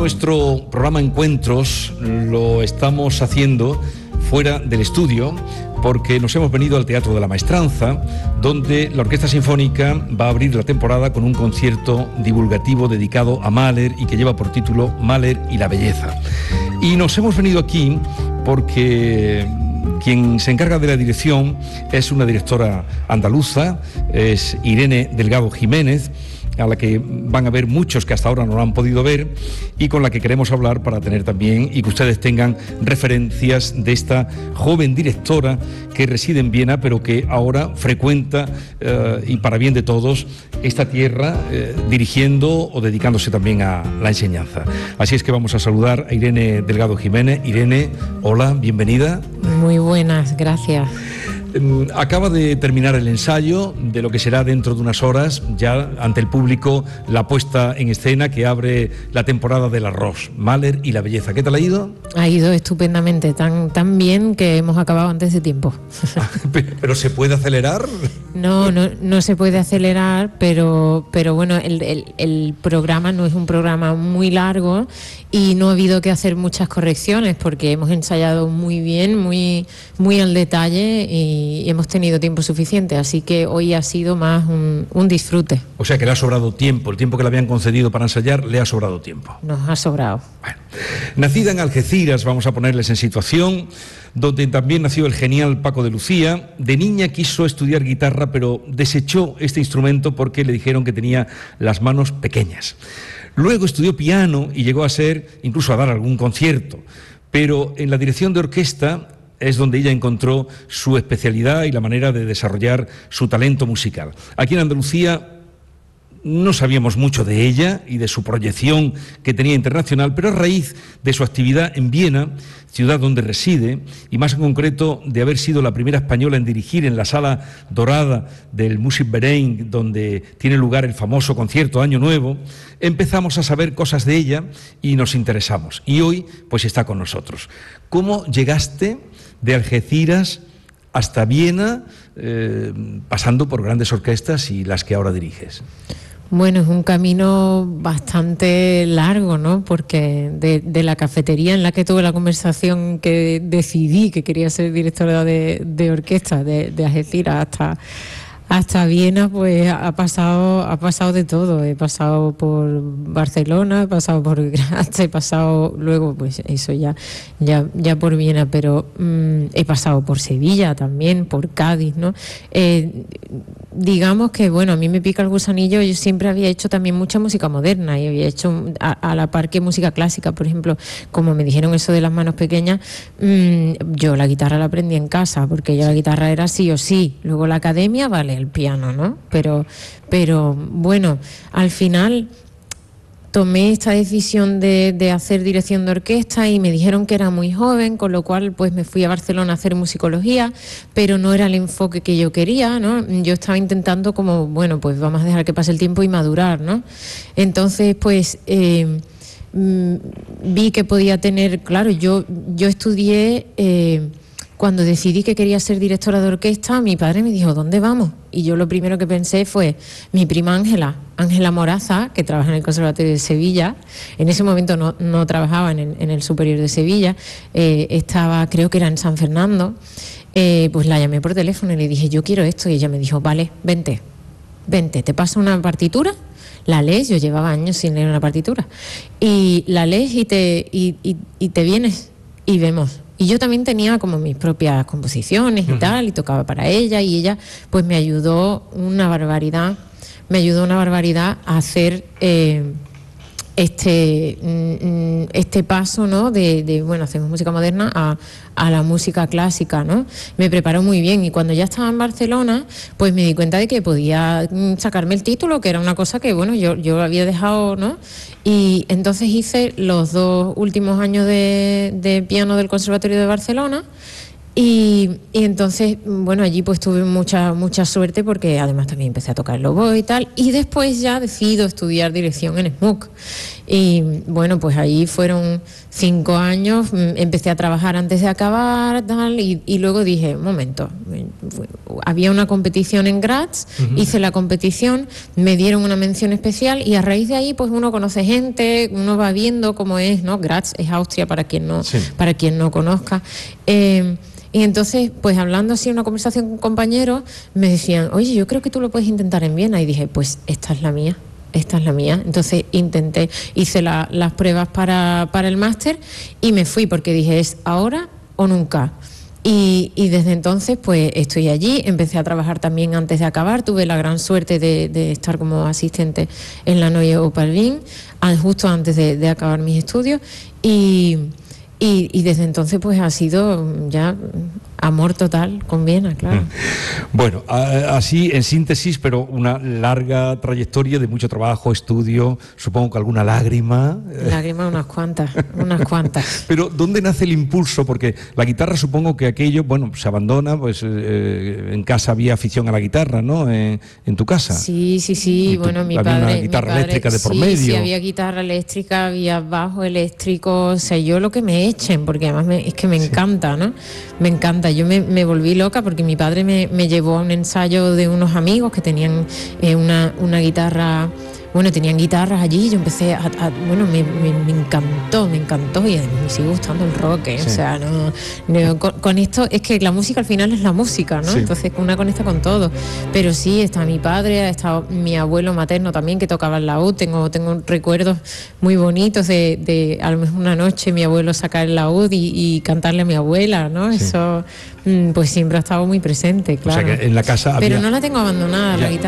nuestro programa Encuentros lo estamos haciendo fuera del estudio porque nos hemos venido al Teatro de la Maestranza, donde la Orquesta Sinfónica va a abrir la temporada con un concierto divulgativo dedicado a Mahler y que lleva por título Mahler y la belleza. Y nos hemos venido aquí porque quien se encarga de la dirección es una directora andaluza, es Irene Delgado Jiménez, a la que van a ver muchos que hasta ahora no lo han podido ver y con la que queremos hablar para tener también y que ustedes tengan referencias de esta joven directora que reside en Viena pero que ahora frecuenta y para bien de todos esta tierra dirigiendo o dedicándose también a la enseñanza. Así es que vamos a saludar a Irene Delgado Jiménez. Irene, hola, bienvenida. Muy buenas, gracias. Acaba de terminar el ensayo de lo que será dentro de unas horas, ya ante el público, la puesta en escena que abre la temporada del Arroz, Mahler y la belleza. ¿Qué tal ha ido? Ha ido estupendamente, tan bien que hemos acabado antes de tiempo. ¿Pero se puede acelerar? No se puede acelerar, pero bueno, el programa no es un programa muy largo y no ha habido que hacer muchas correcciones porque hemos ensayado muy bien, muy al detalle y hemos tenido tiempo suficiente, así que hoy ha sido más un disfrute. O sea que le ha sobrado tiempo, el tiempo que le habían concedido para ensayar le ha sobrado tiempo. Nos ha sobrado. Bueno, nacida en Algeciras, vamos a ponerles en situación, donde también nació el genial Paco de Lucía. De niña quiso estudiar guitarra, pero desechó este instrumento porque le dijeron que tenía las manos pequeñas. Luego estudió piano y llegó incluso a dar algún concierto, pero en la dirección de orquesta es donde ella encontró su especialidad y la manera de desarrollar su talento musical. Aquí en Andalucía no sabíamos mucho de ella y de su proyección que tenía internacional, pero a raíz de su actividad en Viena, ciudad donde reside, y más en concreto de haber sido la primera española en dirigir en la Sala Dorada del Musikverein, donde tiene lugar el famoso concierto Año Nuevo, empezamos a saber cosas de ella y nos interesamos. Y hoy, pues está con nosotros. ¿Cómo llegaste de Algeciras hasta Viena, pasando por grandes orquestas y las que ahora diriges? Bueno, es un camino bastante largo, ¿no? Porque de la cafetería en la que tuve la conversación que decidí que quería ser directora de orquesta de Algeciras hasta Viena, pues ha pasado de todo. He pasado por Barcelona, he pasado por Graz, he pasado luego, pues eso ya por Viena, pero he pasado por Sevilla también, por Cádiz, ¿no? Digamos que, bueno, a mí me pica el gusanillo. Yo siempre había hecho también mucha música moderna y había hecho a la par que música clásica, por ejemplo, como me dijeron eso de las manos pequeñas, yo la guitarra la aprendí en casa, porque ya la guitarra era sí o sí. Luego la academia, vale, el piano, ¿no? Pero bueno, al final tomé esta decisión de hacer dirección de orquesta y me dijeron que era muy joven, con lo cual pues me fui a Barcelona a hacer musicología, pero no era el enfoque que yo quería, ¿no? Yo estaba intentando como, bueno, pues vamos a dejar que pase el tiempo y madurar, ¿no? Entonces, pues vi que podía tener, claro, yo estudié, cuando decidí que quería ser directora de orquesta, mi padre me dijo, ¿dónde vamos? Y yo lo primero que pensé fue mi prima Ángela Moraza, que trabaja en el Conservatorio de Sevilla. En ese momento no trabajaba en el Superior de Sevilla, estaba, creo que era en San Fernando. Pues la llamé por teléfono y le dije, yo quiero esto, y ella me dijo, vale, vente, te paso una partitura, la lees. Yo llevaba años sin leer una partitura, y la lees y te vienes y vemos. Y yo también tenía como mis propias composiciones y tal, y tocaba para ella, y ella pues me ayudó una barbaridad a hacer este paso, ¿no? De bueno, hacemos música moderna a la música clásica, ¿no? Me preparó muy bien, y cuando ya estaba en Barcelona, pues me di cuenta de que podía sacarme el título, que era una cosa que, bueno, yo había dejado, ¿no? Y entonces hice los 2 últimos años de piano del Conservatorio de Barcelona, Y entonces, bueno, allí pues tuve mucha suerte porque además también empecé a tocar el oboe y tal. Y después ya decido estudiar dirección en SMUC. Y bueno, pues ahí fueron 5 años, empecé a trabajar antes de acabar, tal, y luego dije, un momento, había una competición en Graz, hice la competición, me dieron una mención especial y a raíz de ahí pues uno conoce gente, uno va viendo cómo es, ¿no? Graz es Austria para quien no conozca. Y entonces, pues hablando así, una conversación con compañeros, me decían, oye, yo creo que tú lo puedes intentar en Viena. Y dije, pues esta es la mía. Entonces hice las pruebas para el máster y me fui porque dije, es ahora o nunca. Y desde entonces pues estoy allí, empecé a trabajar también antes de acabar, tuve la gran suerte de estar como asistente en la Neue Oper Wien, justo antes de acabar mis estudios y desde entonces pues ha sido ya amor total con Viena, claro. Bueno, así en síntesis, pero una larga trayectoria de mucho trabajo, estudio, supongo que alguna lágrima. Lágrimas unas cuantas. Pero ¿dónde nace el impulso? Porque la guitarra, supongo que aquello, bueno, se abandona, pues en casa había afición a la guitarra, ¿no? En tu casa. Sí, bueno, mi padre... Había una guitarra eléctrica de por medio. Sí, había guitarra eléctrica, había bajo eléctrico, o sea, yo lo que me echen, porque además es que me encanta, ¿no? Me encanta. Yo me volví loca porque mi padre me llevó a un ensayo de unos amigos que tenían una guitarra, bueno, tenían guitarras allí y yo empecé bueno, me encantó y además me sigue gustando el rock, ¿eh? O sea, con esto es que la música al final es la música, ¿no? Sí. Entonces una conecta con todo, pero sí, está mi padre, ha estado mi abuelo materno también que tocaba el laúd, tengo recuerdos muy bonitos de a lo mejor una noche mi abuelo sacar el laúd y cantarle a mi abuela, ¿no? Sí. Eso pues siempre ha estado muy presente, claro. O sea que en la casa pero no la tengo abandonada, la guitarra.